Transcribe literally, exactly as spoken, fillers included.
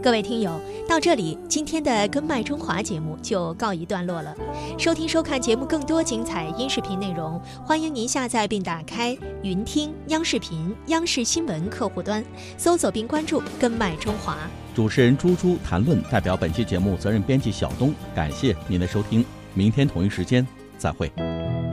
各位听友，到这里，今天的根脉中华节目就告一段落了。收听收看节目更多精彩音视频内容，欢迎您下载并打开云听央视频、央视新闻客户端，搜索并关注根脉中华。 主持人朱朱谈论代表本期节目责任编辑小东，感谢您的收听，明天同一时间再会。